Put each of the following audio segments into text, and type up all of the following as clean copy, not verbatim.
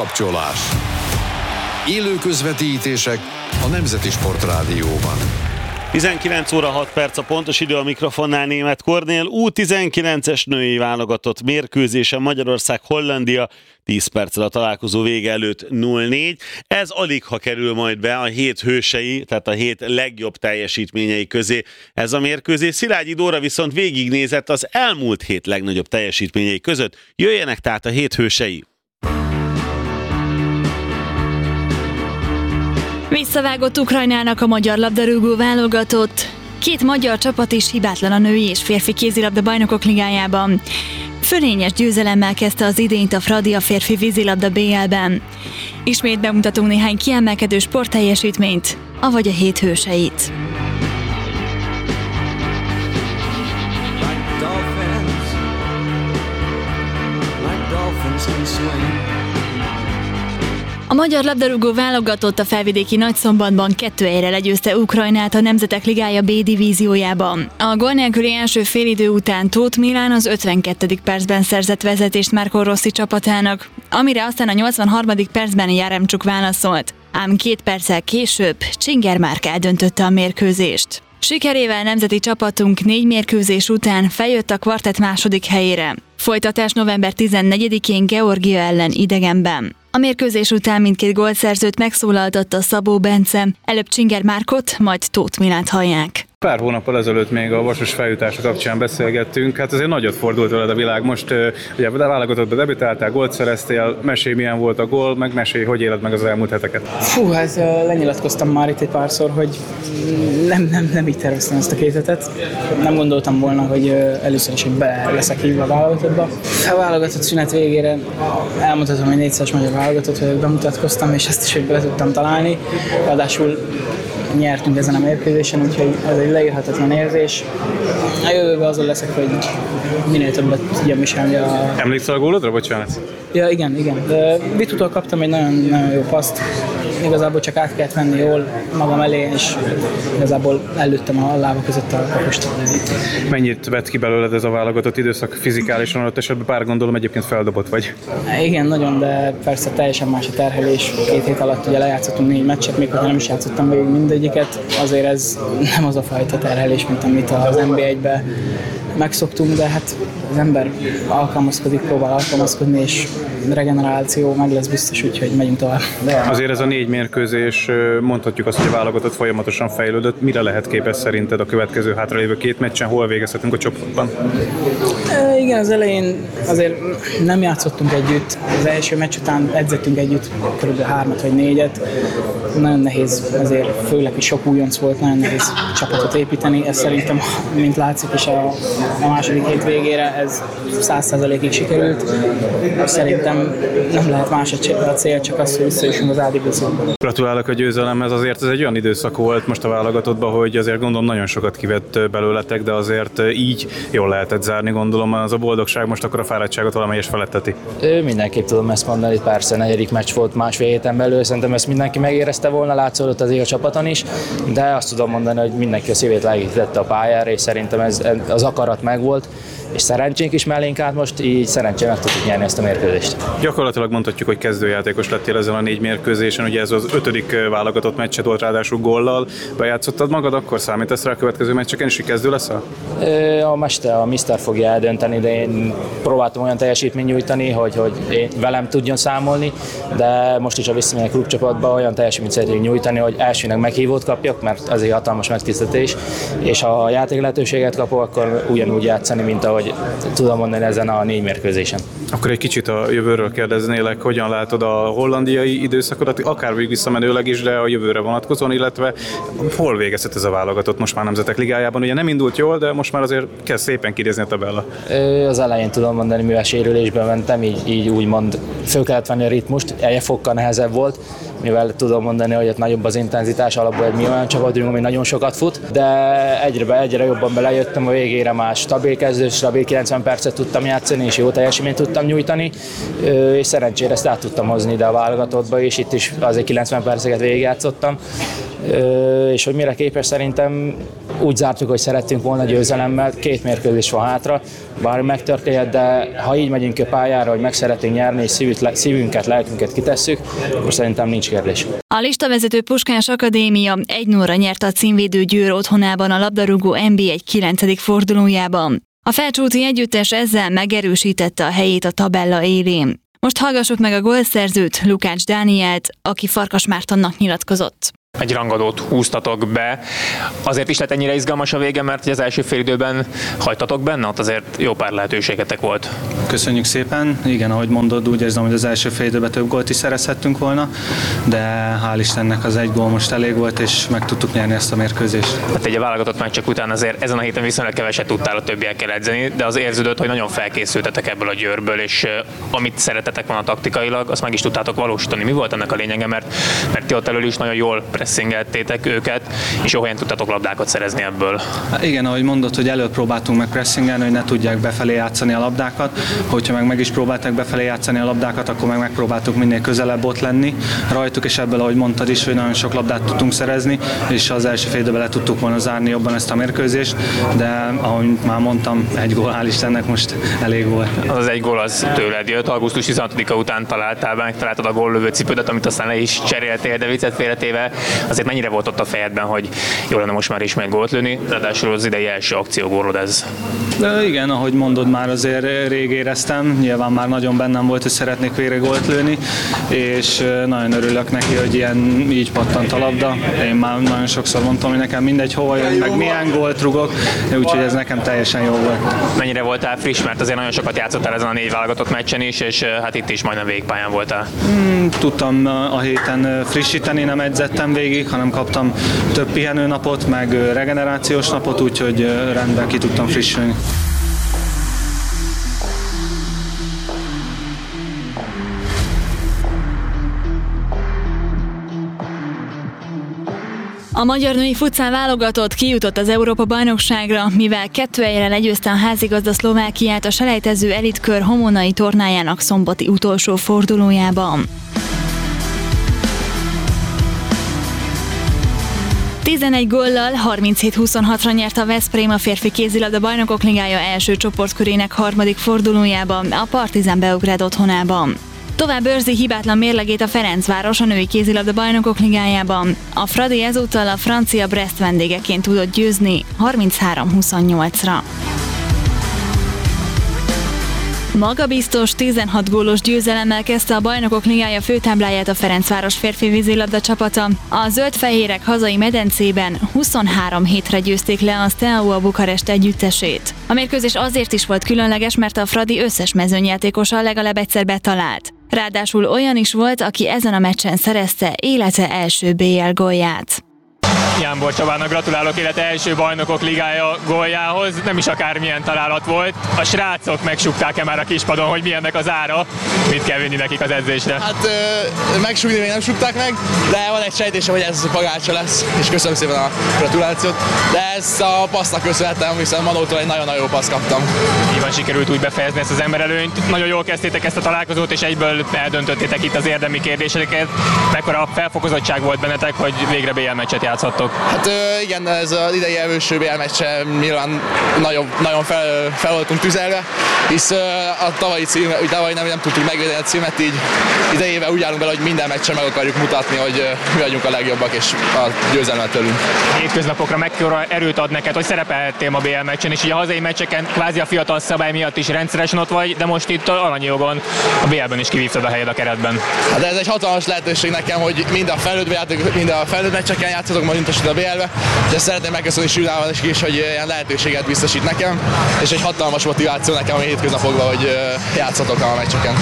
Összekapcsolás. Élő közvetítések a Nemzeti Sportrádióban. 19 óra 6 perc a pontos idő, a mikrofonnál Németh Kornél. U19-es női válogatott mérkőzése Magyarország-Hollandia, 10 perccel a találkozó vége előtt 0-4. Ez alig ha kerül majd be a hét hősei, tehát a hét legjobb teljesítményei közé ez a mérkőzés. Szilágyi Dóra viszont végignézett az elmúlt hét legnagyobb teljesítményei között. Jöjjenek tehát a hét hősei. Visszavágott Ukrajnának a magyar labdarúgó válogatott. Két magyar csapat is hibátlan a női és férfi kézilabda bajnokok ligájában. Fölényes győzelemmel kezdte az idényt a Fradi a férfi vízilabda BL-ben. Ismét bemutatunk néhány kiemelkedő sportteljesítményt, avagy a hét hőseit. A magyar labdarúgó válogatott a felvidéki Nagyszombatban 2-1-re legyőzte Ukrajnát a Nemzetek Ligája B divíziójában. A gól nélküli első félidő után Tóth Milán az 52. percben szerzett vezetést Marco Rossi csapatának, amire aztán a 83. percben Jaremcsuk válaszolt. Ám 2 perccel később Csinger Márk eldöntötte a mérkőzést. Sikerével nemzeti csapatunk 4 mérkőzés után feljött a kvartett második helyére. Folytatás november 14-én Georgia ellen idegenben. A mérkőzés után mindkét gólszerzőt megszólaltatta Szabó Bence, előbb Csinger Márkot, majd Tóth Milánt hallják. Pár hónappal ezelőtt még a Vasas feljutása kapcsán beszélgettünk, hát azért nagyot fordult veled a világ. Most ugye a válogatottba debütáltál, gólt szereztél, mesélj milyen volt a gól, meg mesélj, hogy éled meg az elmúlt heteket. Hát lenyilatkoztam már itt egy párszor, hogy nem így terveztem ezt a 2 hetet. Nem gondoltam volna, hogy először is, hogy be leszek hívva a válogatottba. A válogatott szünet végére elmondhatom, hogy 4-szeres magyar válogatott, hogy bemutatkoztam, és ezt is, hogy be tudtam találni. Ráadásul nyertünk ezen a mérkőzésen, úgyhogy ez egy leírhatatlan érzés. A jövőben azon leszek, hogy minél többet tudjam viselni a... Emlékszel a gólodra, bocsánat? Ja, igen. Vitutól kaptam egy nagyon jó paszt. Igazából csak át kellett venni jól magam elé, és igazából előttem a lába között a kapust. Mennyit vett ki belőled ez a válogatott időszak fizikálisan, adott esetben bár gondolom egyébként feldobott vagy? Igen, nagyon, de persze teljesen más a terhelés. 2 hét alatt ugye lejátszottunk 4 meccset, még hogyha nem is játszottam végig mindegyiket, azért ez nem az a fajta terhelés, mint amit az NB1-ben megszoktunk, de hát az ember próbál alkalmazkodni, és regeneráció meg lesz biztos, úgyhogy megyünk tovább. Azért ez a 4 mérkőzés, mondhatjuk azt, hogy a válogatott folyamatosan fejlődött. Mire lehet képes szerinted a következő hátralévő 2 meccsen? Hol végezhetünk a csoportban? Igen, az elején azért nem játszottunk együtt. Az első meccs után edzettünk együtt kb. 3 vagy 4-et. Nagyon nehéz, azért főleg is sok újonc volt, nagyon nehéz csapatot építeni. Ez szerintem, mint látszik is a második hét végére, ez 100%-ig sikerült. Szerintem nem lehet más a cél, csak az, hogy visszajussunk az A-divízióba. Gratulálok a győzelemhez, azért ez egy olyan időszak volt most a válogatottban, hogy azért gondolom nagyon sokat kivett belőletek, de azért így jól lehetett zárni, gondolom az a boldogság most akkor a fáradtságot valamelyes feletteti. Mindenképp tudom ezt mondani, persze 4. meccs volt másfél héten belül, szerintem ezt mindenki megérezte volna, látszódott azért a csapaton is, de azt tudom mondani, hogy mindenki a szívét leegítette a pályára, és szerintem ez az akarat megvolt, és szerencsénk is mellénk állt most, így szerencsére meg tudtuk nyerni ezt a mérkőzést. Gyakorlatilag mondhatjuk, hogy kezdőjátékos lettél ezen a 4 mérkőzésen, ugye ez az 5. válogatott meccset volt, ráadásul góllal. Bejátszottad magad, akkor számítasz rá a következő meccseken is, hogy kezdő leszel? A Mister fogja eldönteni, de én próbáltam olyan teljesítményt nyújtani, hogy én velem tudjon számolni, de most is a visszamegyek klubcsapatba olyan teljesítményt szeretnék nyújtani, hogy elsőnek meghívót kapjak, mert az egy hatalmas megtiszteltetés, és ha játék lehetőséget kapok, akkor ugyanúgy játszani, mint ahogy tudom mondani ezen a 4 mérkőzésen. Akkor egy kicsit a jövőről kérdeznélek, hogyan látod a hollandiai időszakodat, akár visszamenőleg is, de a jövőre vonatkozóan, illetve hol végezhet ez a válogatott most már Nemzetek Ligájában? Ugye nem indult jól, de most már azért kezd szépen kinézni a tabella. Az elején tudom mondani, mivel sérülésben mentem, így úgymond föl kellett venni a ritmust, fokkal nehezebb volt, mivel tudom mondani, hogy ott nagyobb az intenzitás, alapból mi olyan csapatunk, ami nagyon sokat fut, de egyre jobban belejöttem, a végére már stabil kezdő, stabil 90 percet tudtam játszani, és jó teljesítményt tudtam nyújtani, és szerencsére ezt át tudtam hozni ide a válogatottba, és itt is azért 90 perceket végigjátszottam. és hogy mire képes, szerintem úgy zártuk, hogy szerettünk volna győzelemmel, 2 mérkőzés van hátra, bármi megtörténhet, de ha így megyünk a pályára, hogy meg szeretnénk nyerni, és szívünket, lelkünket kitesszük, akkor szerintem nincs kérdés. A listavezető Puskás Akadémia 1-0-ra nyerte a címvédő Győr otthonában a labdarúgó NB1 9. fordulójában. A Felcsúti együttes ezzel megerősítette a helyét a tabella élén. Most hallgassuk meg a gólszerzőt, Lukács Dánielt, aki Farkas Mártonnak nyilatkozott. Egy rangadót húztatok be. Azért is lett ennyire izgalmas a vége, mert az első félidőben hagytatok benne, ott azért jó pár lehetőségetek volt. Köszönjük szépen. Igen, ahogy mondod, úgy érzem, hogy az első félidőben több gólt is szerezhettünk volna, de hál' Istennek az 1 gól most elég volt, és meg tudtuk nyerni ezt a mérkőzést. Hát egy válogatott meccsek után azért ezen a héten viszonylag keveset tudtál a többiekkel edzeni, de az érződött, hogy nagyon felkészültetek ebből a Győrből, és amit szeretetek volna taktikailag, azt meg is tudtátok valósítani. Mi volt ennek a lényege, mert ti ott elől is nagyon jól pressingeltétek őket, és jó helyen tudtatok labdákat szerezni ebből. Igen, ahogy mondod, hogy előbb próbáltunk meg pressingelni, hogy ne tudják befelé játszani a labdákat. Hogyha meg is próbálták befelé játszani a labdákat, akkor meg megpróbáltuk minél közelebb ott lenni rajtuk, és ebből, ahogy mondtad is, hogy nagyon sok labdát tudtunk szerezni, és az első fél időben le tudtuk volna zárni jobban ezt a mérkőzést, de ahogy már mondtam, 1 gól, hál' Istennek most elég volt. Az 1 gól az tőled jött, augusztus 16-a után megtaláltad a góllövő cipődet, amit aztán le is cseréltél, de viccet félretéve. Azért mennyire volt ott a fejedben, hogy jó lenne most már ismét gólt lőni, ráadásul az idei első akciógólod ez. De igen, ahogy mondod, már azért rég éreztem, nyilván már nagyon bennem volt, hogy szeretnék végre gólt lőni, és nagyon örülök neki, hogy így pattant a labda. Én már nagyon sokszor mondtam, hogy nekem mindegy hova jön, meg milyen gólt rugok, úgyhogy ez nekem teljesen jó volt. Mennyire voltál friss, mert azért nagyon sokat játszottál ezen a 4 válogatott meccsen is, és hát itt is majdnem végigpályán voltál. Tudtam a héten frissíteni, nem edzettem végig, hanem kaptam több pihenőnapot, meg regenerációs napot, úgyhogy rendben ki tudtam frissülni. A magyar női futszál válogatott kijutott az Európa-bajnokságra, mivel 2 helyre legyőzte a házigazda Szlovákiát a selejtező elitkör homonai tornájának szombati utolsó fordulójában. 11 góllal 37-26-ra nyert a Veszprém a férfi kézilabda bajnokok ligája első csoportkörének 3. fordulójában, a Partizán Beograd otthonában. Tovább őrzi hibátlan mérlegét a Ferencváros a női kézilabda bajnokok ligájában. A Fradi ezúttal a francia Brest vendégeként tudott győzni 33-28-ra. Magabiztos 16 gólos győzelemmel kezdte a Bajnokok Ligája főtábláját a Ferencváros férfi vízilabda csapata. A zöldfehérek hazai medencében 23-7-re győzték le a Steaua Bukarest együttesét. A mérkőzés azért is volt különleges, mert a Fradi összes mezőnyjátékosa legalább egyszer betalált. Ráadásul olyan is volt, aki ezen a meccsen szerezte élete első BL gólját. Jánbor Csabának gratulálok élete első Bajnokok Ligája góljához, nem is akármilyen találat volt. A srácok megsúgták-e már a kispadon, hogy milyennek az ára? Mit kell vinni nekik az edzésre? Hát megsúgni még nem súgták meg, de van egy sejtésem, hogy ez a pagácsa lesz, és köszönöm szépen a gratulációt. De ezt a passznak köszönhetem, hiszen Manótól egy nagyon-nagyon jó passz kaptam. Nyilván sikerült úgy befejezni ezt az emberelőnyt. Nagyon jól kezdtétek ezt a találkozót, és egyből eldöntöttétek itt az érdemi kérdéseket. Mekkora felfokozottság volt bennetek, hogy végre BL meccset játszhattok? Hát igen, ez az idei első BL meccse nyilván nagyon fel voltunk tüzelve, hisz a tavalyi nem tudtuk megvédeni a címet, így idejével úgy állunk bele, hogy minden meccsen meg akarjuk mutatni, hogy mi vagyunk a legjobbak, és a győzelmet tőlünk. Hétköznapokra mekkora erőt ad neked, hogy szerepelhettél a BL meccsen, és ugye a hazai meccseken kvázi a fiatal szabály miatt is rendszeresen ott vagy, de most itt alanyi jogon a BL-ben is kivívtad a helyed a keretben. Hát ez egy hatalmas lehetőség nekem, hogy mind a felnőtt meccseken játszhatok, majd a BL-be, és ezt szeretném megköszönni Sűrával is, hogy ilyen lehetőséget biztosít nekem, és egy hatalmas motiváció nekem a hétköznapokban, hogy játszhatok a meccseken.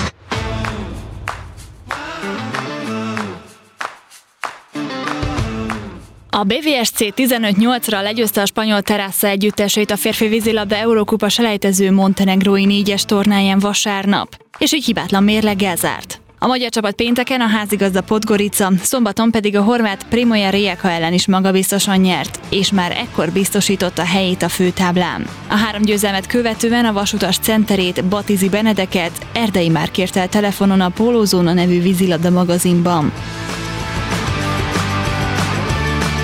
A BVSC 15-8-ra legyőzte a spanyol Terrassa együttesét a férfi vízilabda Eurókupa selejtező montenegrói 4-es tornáján vasárnap, és így hibátlan mérleggel zárt. A magyar csapat pénteken a házigazda Podgorica, szombaton pedig a horvát Primoja Rijeka ellen is magabiztosan nyert, és már ekkor biztosította helyét a főtáblán. A 3 győzelmet követően a vasutas centerét, Batizi Benedeket Erdei már kérte el telefonon a Pólózóna nevű vízilabda magazinban.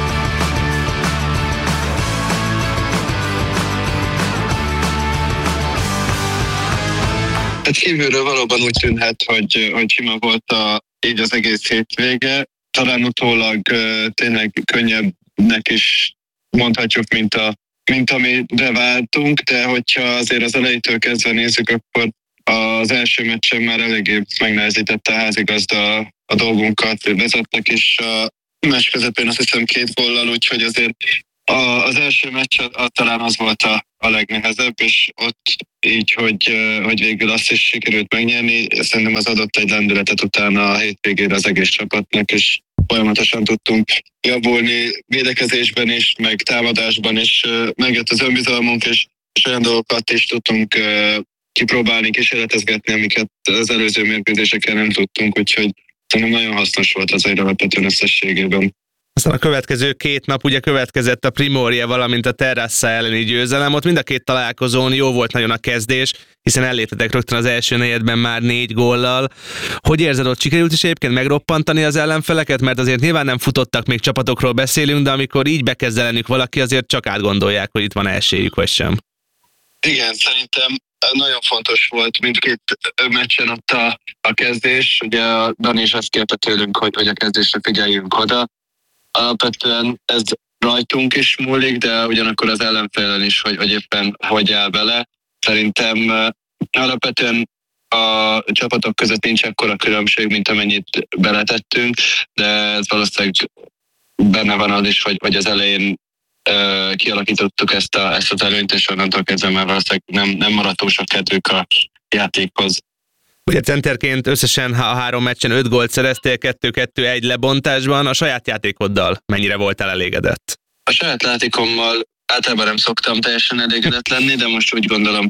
Hát kívülről valóban úgy tűnhet, hogy sima volt így az egész hétvége. Talán utólag tényleg könnyebbnek is mondhatjuk, mint amire váltunk, de hogyha azért az elejétől kezdve nézzük, akkor az első meccsen már eléggé megnehezítette a házigazda a dolgunkat, vezettek is a meccs közepén azt hiszem 2 góllal, úgyhogy azért az első meccs talán az volt a legnehezebb, és ott így, hogy végül azt is sikerült megnyerni, szerintem az adott egy lendületet utána a hétvégére az egész csapatnak, és folyamatosan tudtunk javulni védekezésben is, meg támadásban is, megjött az önbizalmunk, és olyan dolgokat is tudtunk kipróbálni, kísérletezgetni, amiket az előző mérkőzéseken nem tudtunk, úgyhogy szerintem nagyon hasznos volt azért alapvetően összességében. Aztán a következő 2 nap ugye következett a Primorje, valamint a Terrassa elleni győzelem. Ott mind a 2 találkozón jó volt nagyon a kezdés, hiszen elléptetek rögtön az első negyedben már 4 góllal. Hogy érzed, ott sikerült is egyébként megroppantani az ellenfeleket? Mert azért nyilván nem futottak, még csapatokról beszélünk, de amikor így bekezd ellenük valaki, azért csak átgondolják, hogy itt van esélyük, vagy sem. Igen, szerintem nagyon fontos volt mindkét meccsen ott a kezdés. Ugye a Dani is azt kérte tőlünk, hogy a kezdésre figyeljünk oda. Alapvetően ez rajtunk is múlik, de ugyanakkor az ellenfélen is, hogy éppen hogy áll bele. Szerintem alapvetően a csapatok között nincs akkora különbség, mint amennyit beletettünk, de ez valószínűleg benne van az is, hogy az elején kialakítottuk ezt az előnyt, és onnantól kezdve már valószínűleg nem maradt túl sok kedvük a játékhoz. Ugye centerként összesen a 3 meccsen 5 gólt szereztél, 2-2-1 lebontásban. A saját játékoddal mennyire voltál elégedett? A saját játékommal általában nem szoktam teljesen elégedett lenni, de most úgy gondolom,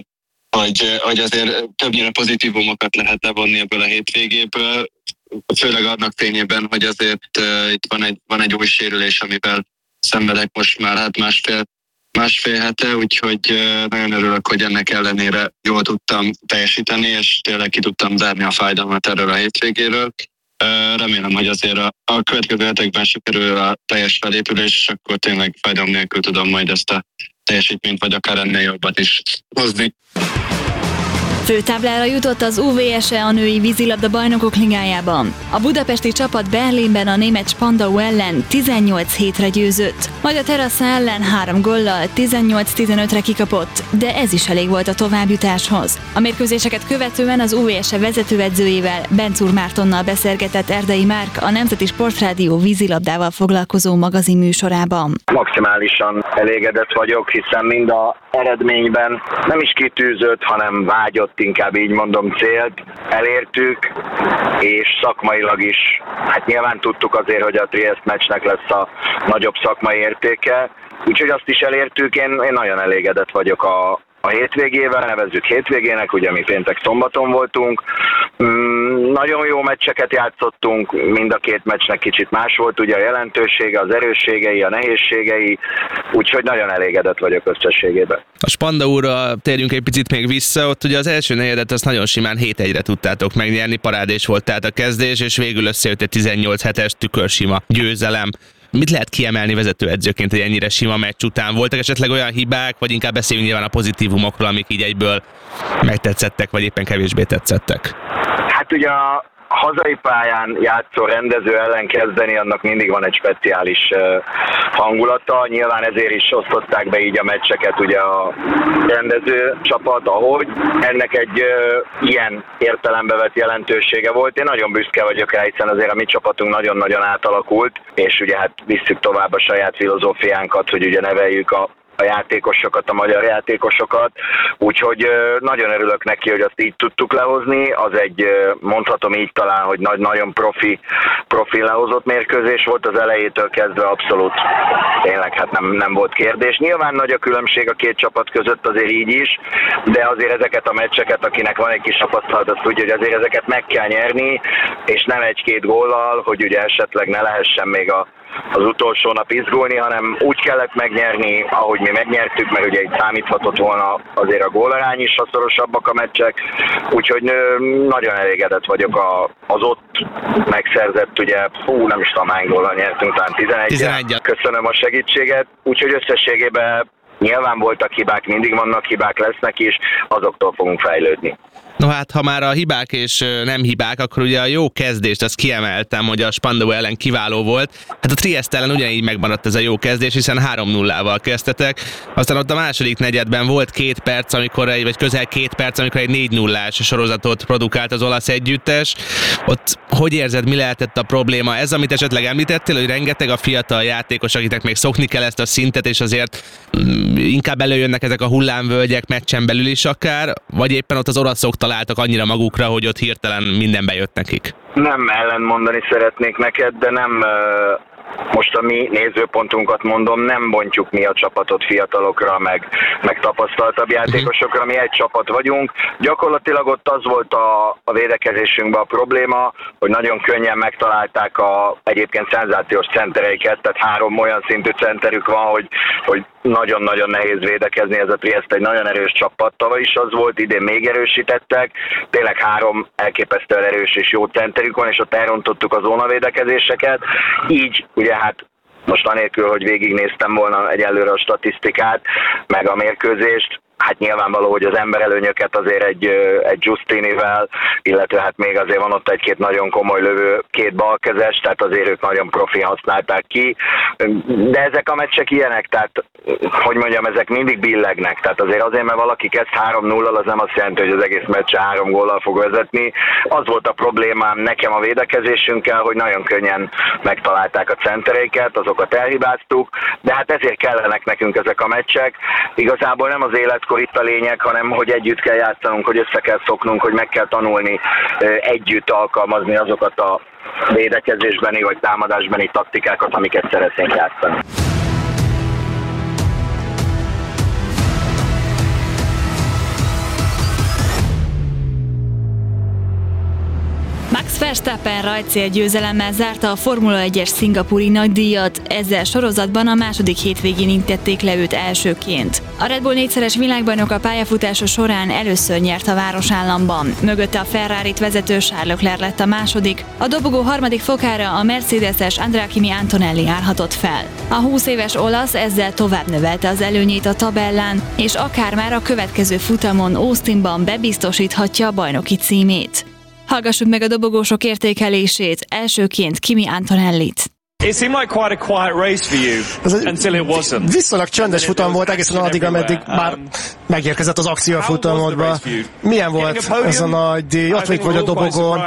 hogy azért többnyire pozitívumokat lehet levonni ebből a hétvégéből, főleg annak fényében, hogy azért itt van egy új sérülés, amivel szenvedek most már másfél hete, úgyhogy nagyon örülök, hogy ennek ellenére jól tudtam teljesíteni, és tényleg ki tudtam zárni a fájdalmat erről a hétvégéről. Remélem, hogy azért a következő hetekben sikerül a teljes felépülés, és akkor tényleg fájdalom nélkül tudom majd ezt a teljesítményt, vagy akár ennél jobbat is hozni. Főtáblára jutott az UVSE a női vízilabda bajnokok ligájában. A budapesti csapat Berlinben a német Spandau ellen 18-7-re győzött, majd a Terrassa ellen 3 góllal 18-15-re kikapott, de ez is elég volt a továbbjutáshoz. A mérkőzéseket követően az UVSE vezetőedzőjével, Bencúr Mártonnal beszélgetett Erdei Márk a Nemzeti Sportrádió vízilabdával foglalkozó magazinműsorában. Maximálisan elégedett vagyok, hiszen mind az eredményben nem is kitűzött, hanem vágyott, inkább így mondom, célt elértük, és szakmailag is, hát nyilván tudtuk azért, hogy a Trieste meccsnek lesz a nagyobb szakmai értéke, úgyhogy azt is elértük, én nagyon elégedett vagyok a hétvégével, nevezzük hétvégének, ugye mi péntek-szombaton voltunk. Nagyon jó meccseket játszottunk, mind a 2 meccsnek kicsit más volt, ugye a jelentősége, az erősségei, a nehézségei, úgyhogy nagyon elégedett vagyok összességében. A Spandaura térjünk egy picit még vissza, ott ugye az első negyedet azt nagyon simán 7-1-re tudtátok megnyerni, parádés volt tehát a kezdés, és végül összejött egy 18-7-es tükörsima győzelem. Mit lehet kiemelni vezetőedzőként egy ennyire sima meccs után? Voltak esetleg olyan hibák, vagy inkább beszéljünk nyilván a pozitívumokról, amik így egyből megtetszettek, vagy éppen kevésbé tetszettek? Hát ugye a hazai pályán játszó rendező ellen kezdeni, annak mindig van egy speciális hangulata. Nyilván ezért is osztották be így a meccseket ugye a rendező csapat, ahogy. Ennek egy ilyen értelembe vett jelentősége volt. Én nagyon büszke vagyok rá, hiszen azért a mi csapatunk nagyon-nagyon átalakult, és ugye hát visszük tovább a saját filozófiánkat, hogy ugye neveljük a játékosokat, a magyar játékosokat, úgyhogy nagyon örülök neki, hogy azt így tudtuk lehozni. Az egy, mondhatom így talán, hogy nagyon profi lehozott mérkőzés volt az elejétől kezdve, abszolút tényleg hát nem volt kérdés. Nyilván nagy a különbség a 2 csapat között, azért így is, de azért ezeket a meccseket, akinek van egy kis tapasztalat, azt tudja, hogy azért ezeket meg kell nyerni, és nem 1-2 góllal, hogy ugye esetleg ne lehessen még az utolsó nap izgulni, hanem úgy kellett megnyerni, ahogy mi megnyertük, mert ugye itt számíthatott volna azért a gólarány is, ha szorosabbak a meccsek, úgyhogy nagyon elégedett vagyok az ott megszerzett, ugye, nem is tudom hány góllal nyertünk, talán 11. Köszönöm a segítséget, úgyhogy összességében nyilván voltak hibák, mindig vannak hibák, lesznek is, azoktól fogunk fejlődni. No hát, ha már a hibák és nem hibák, akkor ugye a jó kezdést azt kiemeltem, hogy a Spandau ellen kiváló volt. Hát a Trieste ellen ugyanígy megmaradt ez a jó kezdés, hiszen 3-0-val kezdtetek. Aztán ott a második negyedben volt 2 perc, vagy közel 2 perc, amikor egy 4-0-ás sorozatot produkált az olasz együttes. Ott hogy érzed, mi lehetett a probléma? Ez, amit esetleg említettél, hogy rengeteg a fiatal játékos, akiknek még szokni kell ezt a szintet, és azért inkább előjönnek ezek a hullámvölgyek meccsen belül is akár, vagy éppen ott az olaszok találtak annyira magukra, hogy ott hirtelen minden bejött nekik? Nem ellentmondani szeretnék neked, de nem most a mi nézőpontunkat mondom, nem bontjuk mi a csapatot fiatalokra, meg tapasztaltabb játékosokra, mi egy csapat vagyunk. Gyakorlatilag ott az volt a védekezésünkben a probléma, hogy nagyon könnyen megtalálták egyébként szenzációs centereiket, tehát 3 olyan szintű centerük van, hogy nagyon-nagyon nehéz védekezni, ez a Trieste egy nagyon erős csapat. Tavaly is az volt, idén még erősítettek, tényleg 3 elképesztően erős és jó centerük van, és ott elrontottuk a zónavédekezéseket. Így ugye hát most anélkül, hogy végignéztem volna egyelőre a statisztikát, meg a mérkőzést, hát nyilvánvaló, hogy az emberelőnyöket azért egy Giustinivel, illetve hát még azért van ott egy-két nagyon komoly lövő, 2 balkezes, tehát azért ők nagyon profi használták ki. De ezek a meccsek ilyenek, tehát hogy mondjam, ezek mindig billegnek. Tehát azért mert valaki kezd 3-0-al, az nem azt jelenti, hogy az egész meccse 3 góllal fog vezetni. Az volt a problémám nekem a védekezésünkkel, hogy nagyon könnyen megtalálták a centereiket, azokat elhibáztuk, de hát ezért kellenek nekünk ezek a meccsek. Igazából nem az életkor itt a lényeg, hanem hogy együtt kell játszanunk, hogy össze kell szoknunk, hogy meg kell tanulni együtt alkalmazni azokat a védekezésbeni vagy támadásbeni taktikákat, amiket szeretnénk játszani. Max Verstappen rajtcélgyőzelemmel zárta a Formula 1-es szingapúri nagydíjat, ezzel sorozatban a második hétvégén intették le őt elsőként. A Red Bull 4-szeres világbajnok a pályafutása során először nyert a városállamban. Mögötte a Ferrarit vezető Charles Leclerc lett a második, a dobogó harmadik fokára a Mercedes-es Andrea Kimi Antonelli állhatott fel. A 20 éves olasz ezzel tovább növelte az előnyét a tabellán, és akár már a következő futamon Austinban bebiztosíthatja a bajnoki címét. Hallgassuk meg a dobogósok értékelését, elsőként Kimi Antonellit. It seemed like quite a quiet race for you until it wasn't. Viszonylag csöndes futam volt egészen addig, ameddig már megérkezett az akció a futamodba. Milyen volt ez a nagy díj? Ott még vagy a dobogón.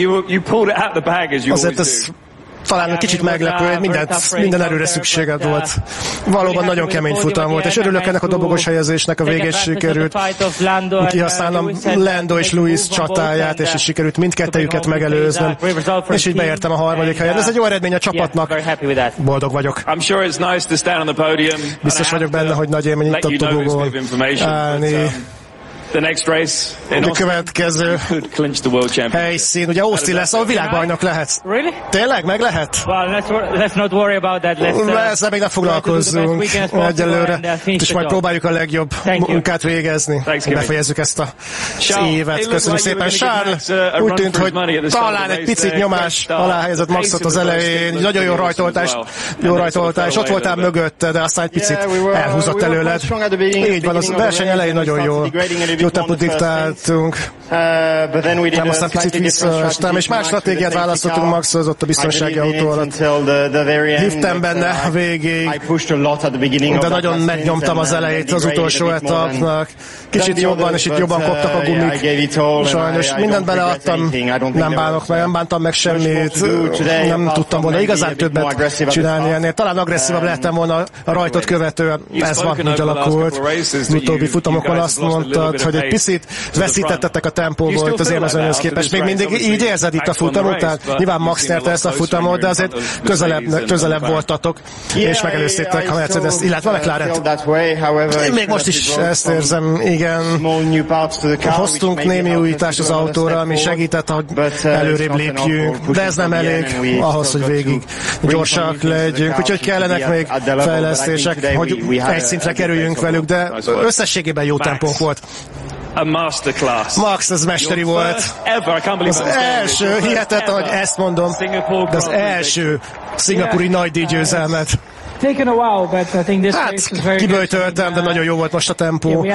Azért ez talán egy kicsit meglepő, minden erőre szükséged volt. Valóban nagyon kemény futam volt, és örülök ennek a dobogos helyezésnek, a végén sikerült kihasználnom Lando és Lewis csatáját, és sikerült mindkettejüket megelőznöm, és így beértem a harmadik helyen. Ez egy jó eredmény a csapatnak. Boldog vagyok. Biztos vagyok benne, hogy nagy élmény itt a dobogón állni. A következő helyszín, ugye Austin lesz, ahol világbajnok lehetsz. Tényleg? Meg lehet? Ezzel még ne foglalkozzunk egyelőre, és majd próbáljuk a legjobb munkát végezni. Befejezzük ezt az évet. Köszönjük szépen, Charles. Úgy tűnt, hogy talán egy picit nyomás alá helyezett Maxot az elején. Nagyon jó rajtoltás. Ott voltál mögötte, de aztán egy picit elhúzott előled. Így van, az verseny elején nagyon jó. Jó tempót diktáltunk, nem aztán picit visszaestem, és más stratégiát választottunk Maxhoz ott a biztonsági autó alatt. Hívtam benne a végéig, de nagyon megnyomtam az elejét az utolsó etapnak. Kicsit jobban, és itt jobban koptak a gumik. Sajnos mindent beleadtam, nem bántam meg semmit, nem tudtam volna igazán többet csinálni ennél. Talán agresszívabb lehettem volna a rajtot követően, ez van, úgy alakult. Az utóbbi futamokon azt mondtad, hogy egy picit veszítettetek a tempóból itt az élmezőnyhöz képest. Még mindig így érzed itt a futam után? Nyilván Max nyerte ezt a futamot, de azért közelebb voltatok, és megelőztétek a Mercedes, illetve a McLaren-t. Még most is ezt érzem, igen. Hoztunk némi újítást az autóra, ami segített, hogy előrébb lépjünk, de ez nem elég ahhoz, hogy végig gyorsak legyünk, úgyhogy kellenek még fejlesztések, hogy egy szintre kerüljünk velük, de összességében jó tempónk volt. Max, ez mesteri volt. Az első, hihetetlen, hogy ezt mondom, de az első szingapúri nagydíj győzelmet. Hát, kiböjtöltem, de nagyon jó volt most a tempó.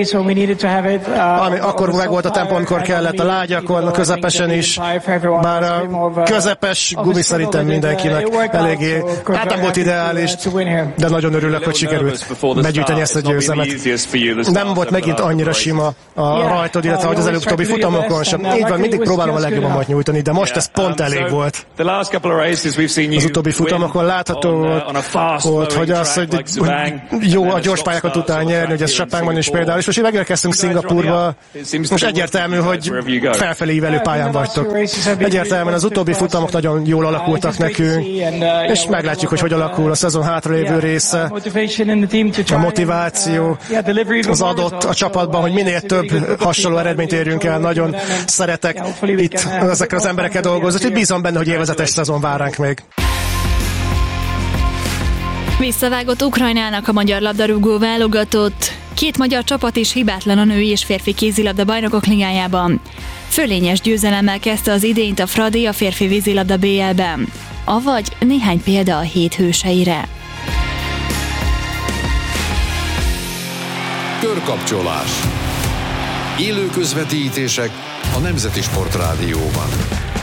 Akkor meg volt a tempó, amikor kellett a lágyakon, a közepesen is. Bár a közepes gumi szerintem mindenkinek eléggé, hát nem volt ideális, de nagyon örülök, hogy sikerült begyűjteni ezt a győzelmet. Nem volt megint annyira sima a rajtod, illetve hogy az előbbi futamokon sem. Így van, mindig próbálom a legjobbamat nyújtani, de most ez pont elég volt. Az utóbbi futamokon látható volt, hogy az, hogy jó a gyors pályákat tudtál nyerni, hogy ez Sepangban is például, és most így megérkeztünk Szingapúrba, most egyértelmű, hogy felfelé ívelő pályán vagytok. Egyértelműen az utóbbi futamok nagyon jól alakultak nekünk, és meglátjuk, hogy alakul a szezon hátralévő része, a motiváció, az adott a csapatban, hogy minél több hasonló eredményt érjünk el. Nagyon szeretek itt ezekkel az emberekkel dolgozni, úgyhogy bízom benne, hogy élvezetes szezon vár ránk még. Visszavágott Ukrajnának a magyar labdarúgó válogatott. 2 magyar csapat is hibátlan a női és férfi kézilabda bajnokok ligájában. Fölényes győzelemmel kezdte az idényt a Fradi a férfi vízilabda BL-ben. Avagy néhány példa a hét hőseire. Körkapcsolás. Élő közvetítések a Nemzeti Sportrádióban.